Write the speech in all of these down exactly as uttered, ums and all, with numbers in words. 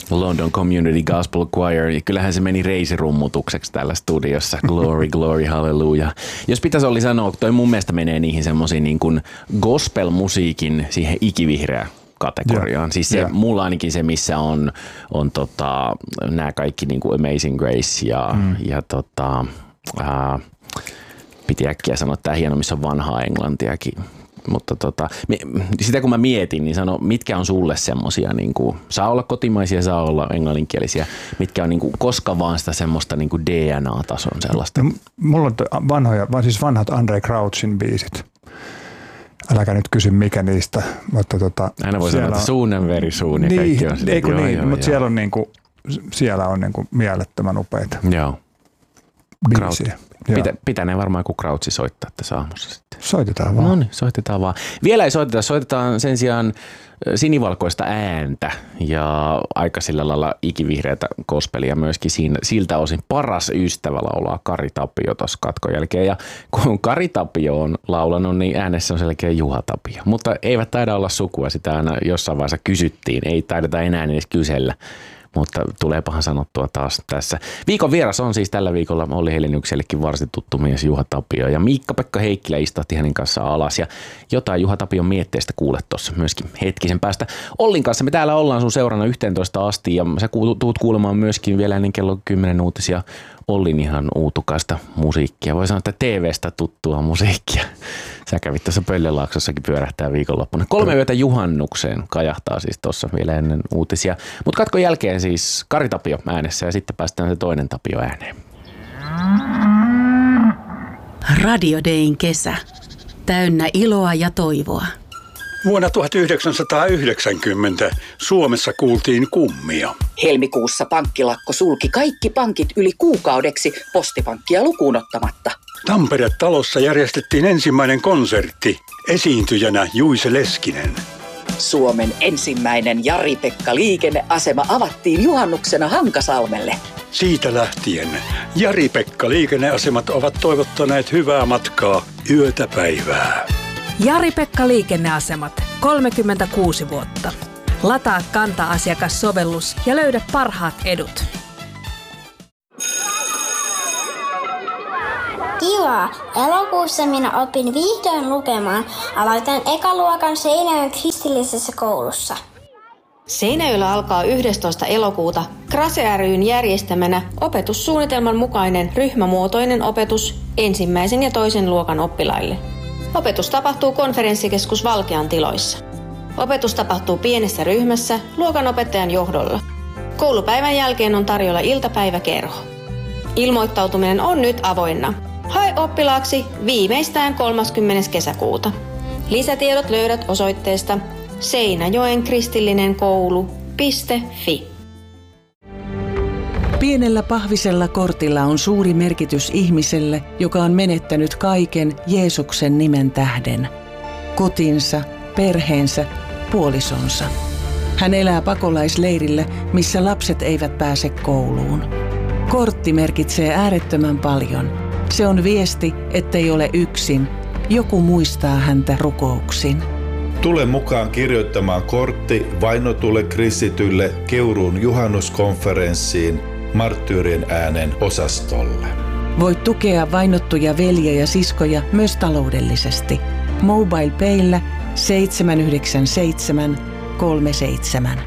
London Community Gospel Choir. Ja kyllähän se meni reisirummutukseksi täällä studiossa. Glory, glory, hallelujah. Jos pitäisi Olli sanoa, toi mun mielestä menee niihin semmoisiin niin kuin gospel-musiikin siihen ikivihreään kategoriaan. Yeah. Siis se, yeah. mulla ainakin se, missä on, on tota, nämä kaikki niin kuin Amazing Grace ja, mm. ja tota, ää, piti äkkiä sanoa, että tämä hieno, missä on vanhaa englantiakin. Mutta tota, sitä kun mä mietin, niin sano, mitkä on sulle semmosia, niin kuin, saa olla kotimaisia, saa olla englanninkielisiä, mitkä on niin kuin, koska vaan sitä semmoista niin kuin D N A-tason sellaista. No, mulla on vanhoja, siis vanhat Andre Crouchin biisit. Äläkä nyt kysy mikä niistä, mutta tota. Aina voi sanoa, että suunen veri suun ja niin, kaikki on sitä. Eikö joo, niin, joo, mutta joo. Siellä on, niin kuin, siellä on niin kuin mielettömän upeita joo. biisiä. Pitä, pitänee varmaan joku Krautsi soittaa tässä aamussa sitten. Soitetaan vaan. No niin, soitetaan vaan. Vielä ei soiteta, soitetaan sen sijaan sinivalkoista ääntä ja aika sillä lailla ikivihreätä gospelia myöskin siinä, siltä osin paras ystävä laulaa Kari Tapio tuossa katkon jälkeen. Ja kun Kari Tapio on laulanut, niin äänessä on selkeä Juha Tapio. Mutta eivät taida olla sukua, sitä aina jossain vaiheessa kysyttiin, ei taideta enää edes kysellä. Mutta tuleepahan sanottua taas tässä. Viikon vieras on siis tällä viikolla Olli Helinyksellekin varsin tuttu mies Juha Tapio. Ja Miikka-Pekka Heikkilä istahti hänen kanssaan alas. Ja jotain Juha Tapion mietteistä kuulet tuossa myöskin hetkisen päästä. Ollin kanssa me täällä ollaan sun seurana yhteentoista asti. Ja sä tuut kuulemaan myöskin vielä ennen kello kymmenen uutisia Ollin ihan uutukaista musiikkia. Voi sanoa, että T V:stä tuttua musiikkia. Sä kävit tuossa Pöllönlaaksossakin pyörähtää viikonloppuna. Kolme yötä juhannukseen kajahtaa siis tuossa vielä ennen uutisia. Mutta katkon jälkeen siis Kari Tapio äänessä ja sitten päästään se toinen Tapio ääneen. Radio Dayn kesä. Täynnä iloa ja toivoa. Vuonna tuhatyhdeksänsataayhdeksänkymmentä Suomessa kuultiin kummia. Helmikuussa pankkilakko sulki kaikki pankit yli kuukaudeksi postipankkia lukuun ottamatta. Tampere-talossa järjestettiin ensimmäinen konsertti. Esiintyjänä Juise Leskinen. Suomen ensimmäinen Jari-Pekka liikenneasema avattiin juhannuksena Hankasalmelle. Siitä lähtien Jari-Pekka liikenneasemat ovat toivottaneet hyvää matkaa yötä päivää. Jari-Pekka liikenneasemat, kolmekymmentäkuusi vuotta. Lataa Kanta-asiakassovellus ja löydä parhaat edut. Kiva! Elokuussa minä opin vihdoin lukemaan. Aloitan ekaluokan Seinäjoen kristillisessä koulussa. Seinäjoella alkaa yhdestoista elokuuta Krase ry:n järjestämänä opetussuunnitelman mukainen ryhmämuotoinen opetus ensimmäisen ja toisen luokan oppilaille. Opetus tapahtuu konferenssikeskus Valkean tiloissa. Opetus tapahtuu pienessä ryhmässä luokanopettajan johdolla. Koulupäivän jälkeen on tarjolla iltapäiväkerho. Ilmoittautuminen on nyt avoinna. Hae oppilaaksi viimeistään kolmaskymmenes kesäkuuta. Lisätiedot löydät osoitteesta seinäjoen kristillinen koulu piste fi. Pienellä pahvisella kortilla on suuri merkitys ihmiselle, joka on menettänyt kaiken Jeesuksen nimen tähden. Kotinsa, perheensä, puolisonsa. Hän elää pakolaisleirillä, missä lapset eivät pääse kouluun. Kortti merkitsee äärettömän paljon. Se on viesti, ettei ole yksin. Joku muistaa häntä rukouksin. Tule mukaan kirjoittamaan kortti vainotulle kristitylle Keuruun juhannuskonferenssiin Marttyyrien äänen osastolle. Voit tukea vainottuja veljiä ja siskoja myös taloudellisesti. MobilePayllä seitsemän yhdeksän seitsemän kolme seitsemän.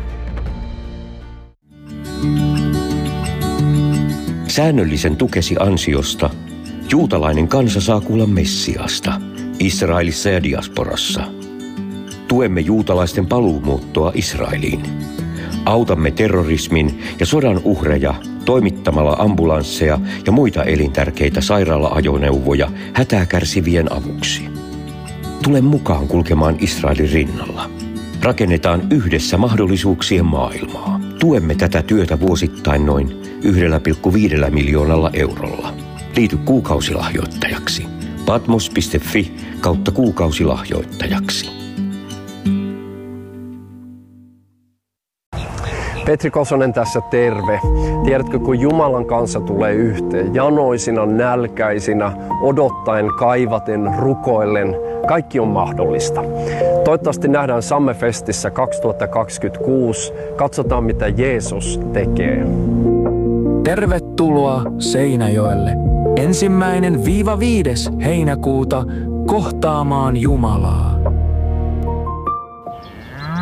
Säännöllisen tukesi ansiosta juutalainen kansa saa kuulla Messiasta Israelissa ja diasporassa. Tuemme juutalaisten paluumuuttoa Israeliin. Autamme terrorismin ja sodan uhreja toimittamalla ambulansseja ja muita elintärkeitä sairaala-ajoneuvoja hätää kärsivien avuksi. Tule mukaan kulkemaan Israelin rinnalla. Rakennetaan yhdessä mahdollisuuksien maailmaa. Tuemme tätä työtä vuosittain noin yksi pilkku viisi miljoonalla eurolla. Liity kuukausilahjoittajaksi. patmos piste fi kautta kuukausilahjoittajaksi. Petri Kosonen tässä terve. Tiedätkö, kun Jumalan kanssa tulee yhteen, janoisina, nälkäisinä, odottaen, kaivaten, rukoillen, kaikki on mahdollista. Toivottavasti nähdään Sammefestissä kaksituhattakaksikymmentäkuusi. Katsotaan, mitä Jeesus tekee. Tervetuloa Seinäjoelle. Ensimmäinen viiva viides heinäkuuta kohtaamaan Jumalaa.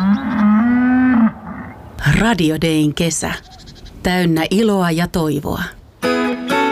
Radio Dayn kesä. Täynnä iloa ja toivoa.